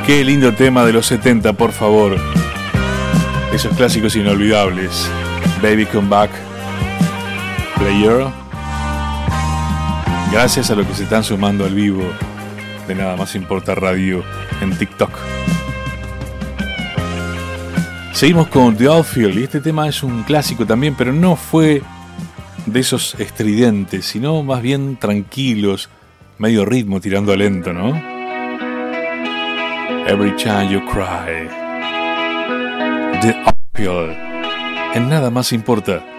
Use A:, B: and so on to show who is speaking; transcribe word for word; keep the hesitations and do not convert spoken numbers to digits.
A: Qué lindo tema de los setenta, por favor. Esos clásicos inolvidables. Baby Come Back, Player. Gracias a los que se están sumando al vivo de Nada Más Importa Radio en TikTok. Seguimos con The Outfield y este tema es un clásico también, pero no fue de esos estridentes, sino más bien tranquilos, medio ritmo tirando a lento, ¿no? Every Time You Cry, The Outfield, en Nada Más Importa